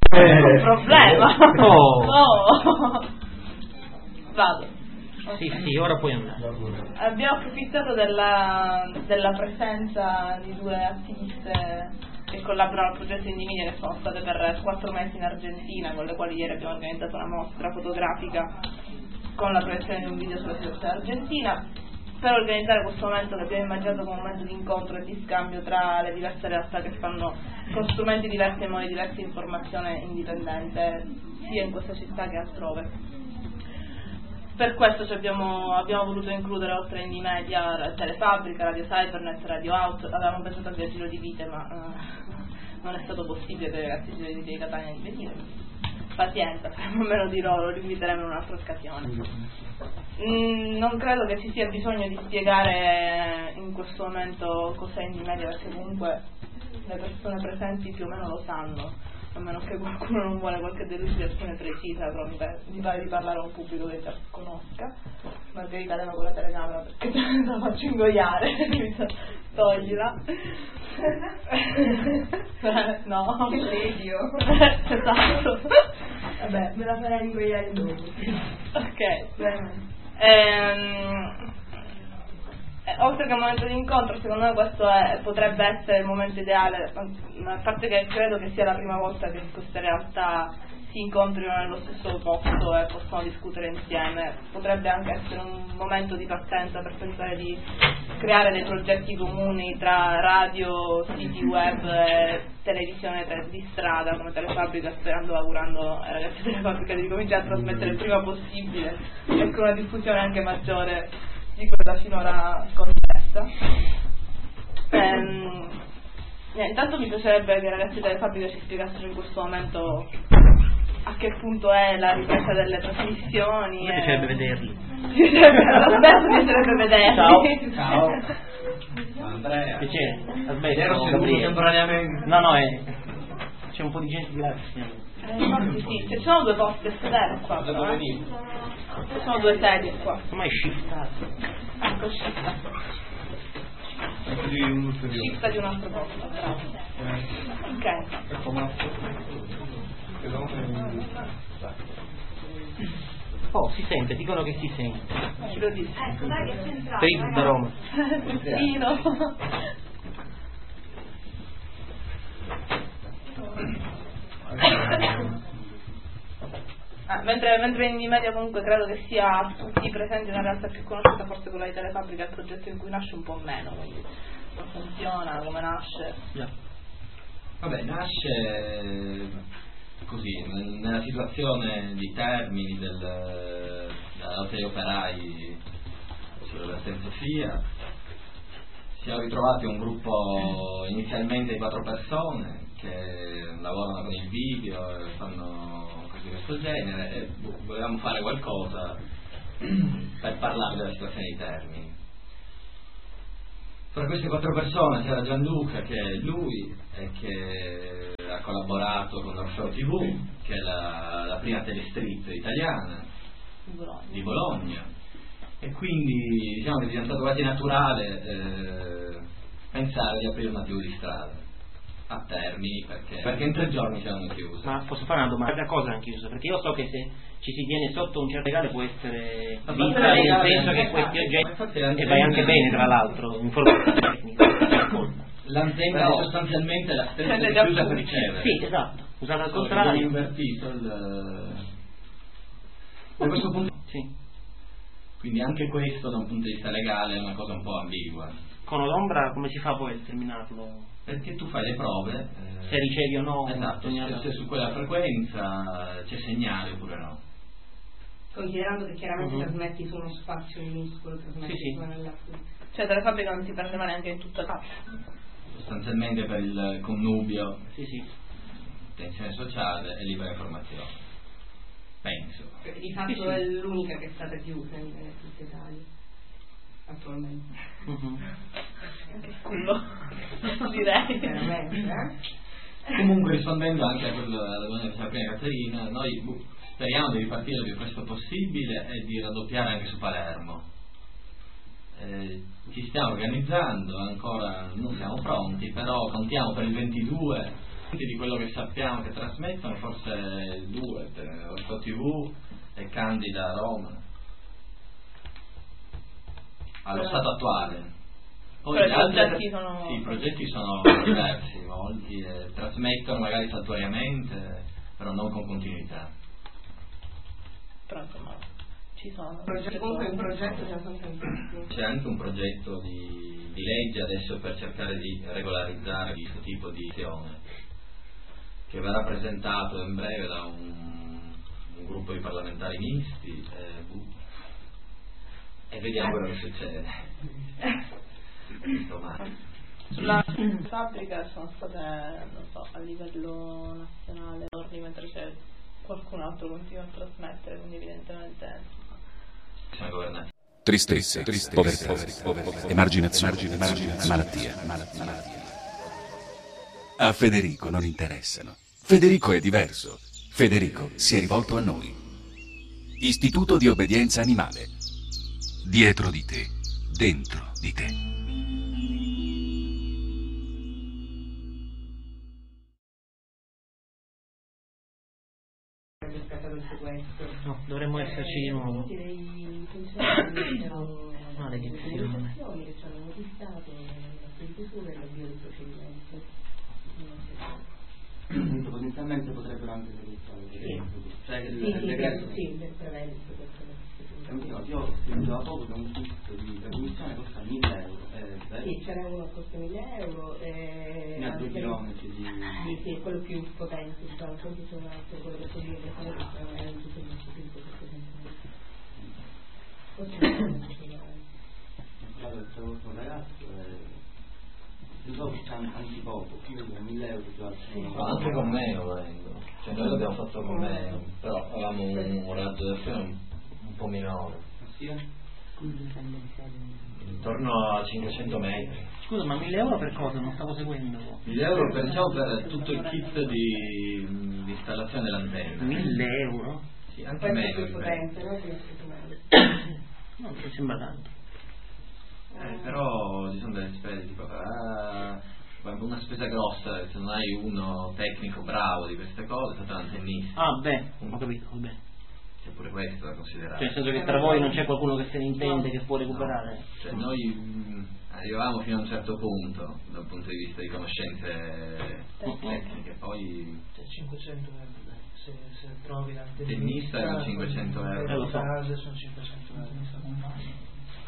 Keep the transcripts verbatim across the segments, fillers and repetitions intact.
È un problema. Oh. Oh. Vado. Sì, sì, ora puoi andare. Abbiamo approfittato della, della presenza di due attiviste che collaborano al progetto Indie, che sono state per quattro mesi in Argentina, con le quali ieri abbiamo organizzato una mostra fotografica con la proiezione di un video sulla situazione argentina, per organizzare questo momento che abbiamo immaginato come un momento di incontro e di scambio tra le diverse realtà che fanno con strumenti diversi e modi diversi di informazione indipendente, sia in questa città che altrove. Per questo ci abbiamo, abbiamo voluto includere, oltre a Indie Media, Telefabbrica, Radio Cybernet, Radio Out. Avevamo pensato anche al Giro di Vite, ma uh, non è stato possibile per i ragazzi di Giro di Vite di Catania di venire. Pazienza, faremo meno di loro, li inviteremo in un'altra occasione. Mm, non credo che ci sia bisogno di spiegare in questo momento cos'è Indie Media, perché comunque le persone presenti più o meno lo sanno, a meno che qualcuno non vuole qualche delucidazione precisa, però mi pare, mi pare di parlare a un pubblico che già conosca. Margherita, leva con la telecamera perché te la faccio ingoiare. Toglila. No, che radio. Esatto. Vabbè, me la farai ingoiare dopo. Ok, bene. Ehm, eh, oltre che un momento di incontro, secondo me questo è, potrebbe essere il momento ideale, a parte che credo che sia la prima volta che queste realtà si incontrino nello stesso posto e possono discutere insieme. Potrebbe anche essere un momento di partenza per pensare di creare dei progetti comuni tra radio, siti web e televisione di strada come Telefabbrica, sperando, augurando ai ragazzi di Telefabbrica di ricominciare a trasmettere il prima possibile e con una diffusione anche maggiore di quella finora concessa. Ehm, eh, intanto mi piacerebbe che i ragazzi di Telefabbrica ci spiegassero in questo momento a che punto è la ripresa delle trasmissioni. Mi piacerebbe vederli. Mi piacerebbe vederli. Ciao. Ciao. Andrea. Piacere. Aspetta, Ero seduto temporaneamente. No, no, è... c'è un po' di gente di là. Eh, infatti sì, ci sono due posti a sedere qua, però, eh. Ci sono due sedie qua. Ma è shiftato. Ecco, shifta. Shifta di un altro posto, bravo. Ok. Oh, si sente, dicono che si sente. Chi lo dice? Ecco, dai che è centrale. Trip da Roma. Trino. Ah, mentre, mentre in media comunque credo che sia a tutti presenti una realtà più conosciuta, forse quella di Telefabbrica, il progetto in cui nasce un po' meno, quindi come funziona, come nasce. Yeah. Vabbè, nasce così, nella situazione di Termini del, della lotta degli operai sulla Sofia. Siamo ritrovati un gruppo inizialmente di quattro persone che lavorano con il video e fanno cose di questo genere e volevamo fare qualcosa per parlare della situazione di Termini. Tra queste quattro persone c'era Gianluca, che è lui e che ha collaborato con Orfeo tivù, che è la, la prima telestrip italiana Di Bologna. di Bologna, e quindi diciamo che è diventato quasi naturale eh, pensare di aprire una tivù di strada a Termini, perché, perché in tre giorni ci hanno chiuso. Ma posso fare una domanda? Da cosa hanno chiuso? Perché io so che se ci si tiene sotto un certo legale può essere vista, nel senso che questi oggetti, e vai anche bene tra l'altro, informazione tecnica. L'antenna è sostanzialmente la stessa che si usa per ricevere. Sì, esatto, usata al Solo che contrario. viene invertito il... Da questo punto sì. Quindi anche questo da un punto di vista legale è una cosa un po' ambigua. Con l'ombra come si fa poi a determinarlo? Perché tu fai le prove eh, se ricevi o no, esatto, se, se su quella frequenza c'è segnale oppure no. Considerando che chiaramente uh-huh. trasmetti su uno spazio minuscolo, trasmetti sì, sì. nell'acqua. Cioè Telefabbrica non si prendeva neanche in tutto il caso. Sostanzialmente per il connubio, sì, sì. tensione sociale e libera informazione. Penso. Perché di fatto sì, sì. è l'unica che è stata chiusa in tutta Italia attualmente. Uh-huh. Che culo, direi. Eh? Comunque, rispondendo anche a quello alla domanda che faceva prima Caterina, noi buh, speriamo di ripartire il più presto possibile e di raddoppiare anche su Palermo. Eh, ci stiamo organizzando, ancora non siamo pronti, però contiamo per il ventidue Di quello che sappiamo che trasmettono, forse due, Orto tivù e Candida Roma, allo Però, stato attuale. Poi però gli i altri progetti sono... sì, i progetti sono diversi, molti eh, trasmettono magari saltuariamente, però non con continuità. Però insomma ci sono. Progetto, comunque un progetto già sono tantissimi. C'è anche un progetto di, di legge adesso per cercare di regolarizzare questo tipo di azione, che verrà presentato in breve da un, un gruppo di parlamentari misti eh, e vediamo quello che succede. Sulla fabbrica sono state, non so, a livello nazionale orni, mentre c'è qualcun altro continua a trasmettere, quindi evidentemente Sono governati. Tristezza, tristezza, povertà, povertà, emarginazione, emarginazione, malattia, malattia. A Federico non interessano. Federico è diverso. Federico si è rivolto a noi. Istituto di obbedienza animale. Dietro di te, dentro di te. No, dovremmo esserci di nuovo. No, le lezioni. che ci hanno notificato la chiusura e l'avvio del procedimento. Potenzialmente potrebbero anche selezione. Sì. Cioè il, Sì, il sì, decreto. sì, prevede questo. No, io ho scritto da poco che un kit di commissione costa mille euro. Eh, sì, ce n'è uno che costa mille euro. E ne ha due chilometri di... Sì, sì, quello più potente, diciamo, quanti sono altri, quello che si vive per fare questo è un tutto il nostro tempo per Ho parlato con un ragazzo e di solito c'hanno anche poco, più di mille euro più altri. Ma anche con me volendo, cioè noi l'abbiamo fatto con me, però avevamo un, un raggio d'azione un, un po' minore. Sì, Intorno a cinquecento metri. Scusa, ma mille euro per cosa? Non stavo seguendo. mille euro per, diciamo, per tutto il kit di, di installazione dell'antenna. mille euro? Sì, anche questo è meno. più potente, no? Non mi sembra tanto. Eh, però ci sono delle spese tipo ah, una spesa grossa, se non hai uno tecnico bravo di queste cose, è stato un tennista. Ah, beh, ho capito, va bene. C'è pure questo da considerare. Cioè, nel senso che tra voi non c'è qualcuno che se ne intende, che può recuperare? No. Cioè, noi mh, arrivavamo fino a un certo punto, dal punto di vista di conoscenze tecniche, poi Cioè, cinquecento euro, dai. Se, se trovi la tennista erano cinquecento euro. per le case sono cinquecento euro.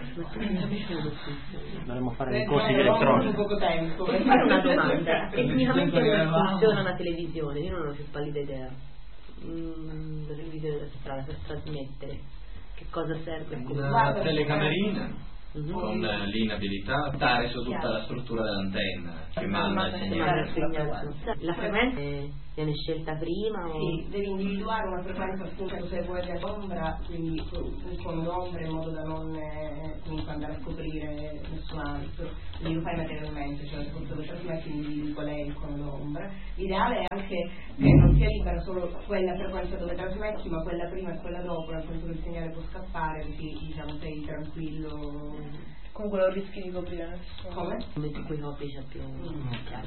Dovremmo fare dei corsi di elettronica. Poco tempo. Vorrei fare una domanda. Tecnicamente come funziona una televisione? Io non ho più pallida idea. Mm, la televisione da strada per trasmettere. Che cosa serve? Una telecamerina Mm-hmm. con l'inabilità a stare su tutta la struttura dell'antenna che manda il segnale. La frequenza viene scelta prima? O... Sì, devi individuare una frequenza appunto se vuoi che ombra, quindi con un'ombra in modo da non eh, comunque andare a coprire nessun altro, quindi lo fai materialmente, cioè se lo trasmetti individui qual è il con l'ombra. L'ideale è anche che non sia libera solo quella frequenza dove trasmetti, ma quella prima e quella dopo, nel senso che il segnale può scappare, così diciamo sei tranquillo. comunque non rischi di coprire nessuno. Come? Nel momento in cui copri c'è più Mm. chiaro.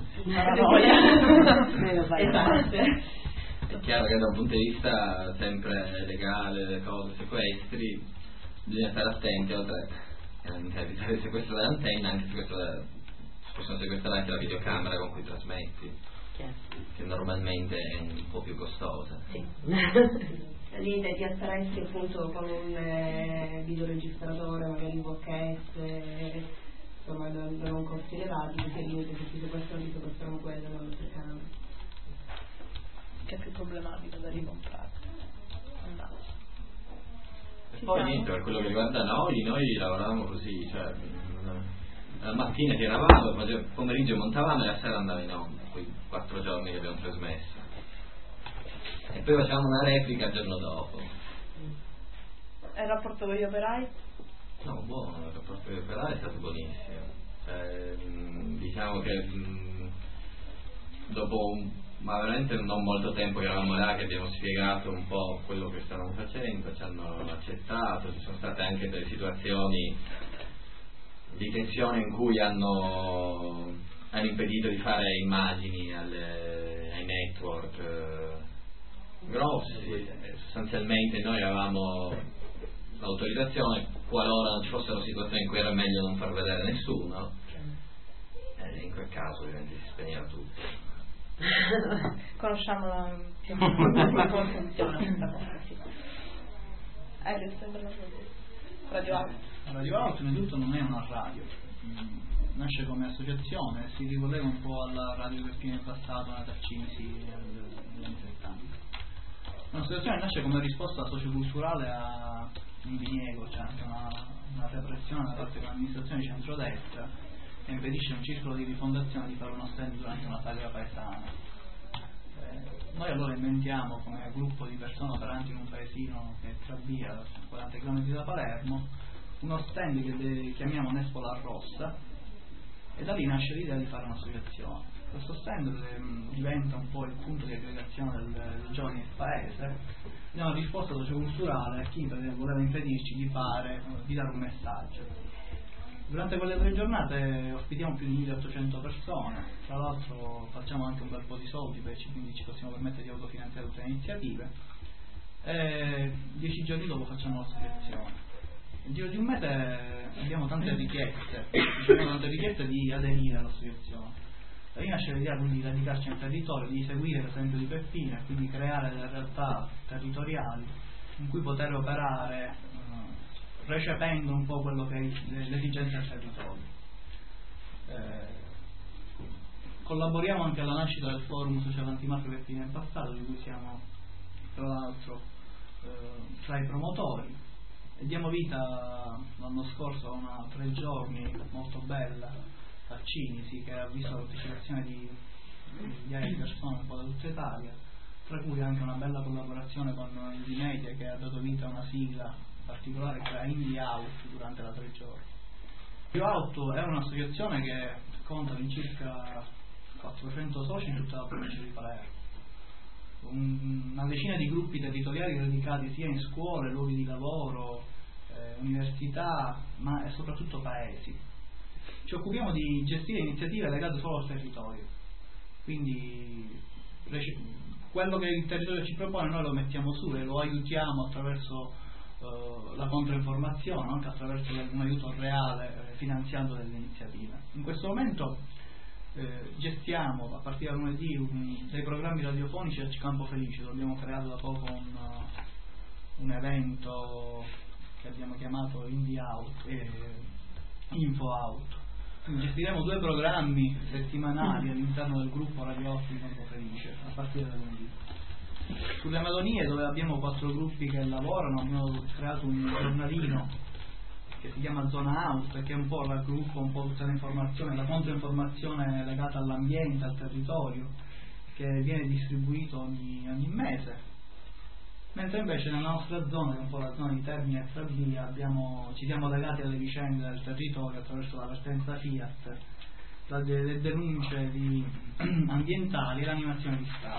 Esatto. È chiaro che da un punto di vista sempre legale, le cose, sequestri, bisogna stare attenti, oltre a evitare il sequestro dell'antenna, anche il sequestro della, possono sequestrare anche la videocamera con cui trasmetti, Chiaro. che normalmente è un po' più costosa. Sì. Lì ti attrezzi appunto con un eh, videoregistratore, magari V H S, eh, insomma da, da non costi elevati, perché al limite se ti sequestrano ti sequestrano quello, non lo telecamera. Che è più problematico da ricomprare. Andate. E poi niente, per quello che riguarda noi, noi lavoravamo così, cioè la mattina tiravamo, il pomeriggio montavamo e la sera andava in onda, quei quattro giorni che abbiamo trasmesso. E poi facciamo una replica il giorno dopo. E il rapporto con gli operai? No, buono, il rapporto con gli operai è stato buonissimo. Cioè, mh, diciamo che mh, dopo un, ma veramente non molto tempo che eravamo là, che abbiamo spiegato un po' quello che stavamo facendo, ci hanno accettato, ci sono state anche delle situazioni di tensione in cui hanno, hanno impedito di fare immagini alle nei network eh, grossi, eh, sostanzialmente noi avevamo l'autorizzazione, qualora non ci fossero situazioni in cui era meglio non far vedere nessuno, eh, in quel caso ovviamente si spegneva tutto. Conosciamo più o meno come funziona questa cosa, sì. Eh, le sembra Radio Alto. Radio Alto innanzitutto non è una radio, nasce come associazione, si rivoleva un po' alla radio che prima in passato, nata a Cinisi negli anni settanta. L'associazione nasce come risposta socioculturale a un diniego, cioè anche una, una repressione da parte dell'amministrazione di centrodestra che impedisce a un circolo di rifondazione di fare uno stand durante una sagra paesana. Eh, noi allora inventiamo come gruppo di persone operanti in un paesino che è tra via, quaranta chilometri da Palermo, uno stand che de- chiamiamo Nespola Rossa, e da lì nasce l'idea di fare un'associazione. Questo stand eh, diventa un po' il punto di aggregazione del, dei giovani del paese, diamo una risposta socioculturale a chi voleva impedirci di fare, di dare un messaggio. Durante quelle tre giornate ospitiamo più di milleottocento persone, tra l'altro facciamo anche un bel po' di soldi, perché quindi ci possiamo permettere di autofinanziare tutte le iniziative, e dieci giorni dopo facciamo l'associazione. Nel giro di un mese abbiamo tante richieste, abbiamo tante richieste di aderire all'associazione. Da lì nasce l'idea quindi di radicarci nel territorio, di seguire l'esempio di Peppino e quindi creare delle realtà territoriali in cui poter operare eh, recependo un po' quello che è l'esigenza del territorio. Eh, collaboriamo anche alla nascita del forum sociale antimafia Peppino in passato, di cui siamo tra l'altro eh, tra i promotori. E diamo vita l'anno scorso a una tre giorni molto bella a Cinisi, che ha visto la partecipazione di migliaia di persone un po' da tutta Italia, tra cui anche una bella collaborazione con Indie Media, che ha dato vita a una sigla particolare che era Indie Out durante la tre giorni. Indie Out è un'associazione che conta in circa quattrocento soci in tutta la provincia di Palermo, Un, una decina di gruppi territoriali radicati sia in scuole, luoghi di lavoro, eh, università, ma e soprattutto paesi. Ci occupiamo di gestire iniziative legate solo al territorio, quindi quello che il territorio ci propone noi lo mettiamo su e lo aiutiamo attraverso eh, la controinformazione, anche attraverso un aiuto reale eh, finanziando delle iniziative. In questo momento eh, gestiamo a partire da lunedì un, dei programmi radiofonici a Campo Felice, dove abbiamo creato da poco un, un evento che abbiamo chiamato Indie Out e Info Out. Quindi gestiremo due programmi settimanali all'interno del gruppo Radio otto di Campo Felice a partire da lunedì. Sulle Madonie, dove abbiamo quattro gruppi che lavorano, abbiamo creato un giornalino che si chiama Zona Out, che è un po' raggruppa un po' tutta l'informazione, la controinformazione legata all'ambiente, al territorio, che viene distribuito ogni, ogni mese. Mentre invece nella nostra zona, che è un po' la zona di Termini e Trabia, abbiamo, ci siamo legati alle vicende del territorio attraverso la vertenza Fiat, le denunce di ambientali e l'animazione di Stato.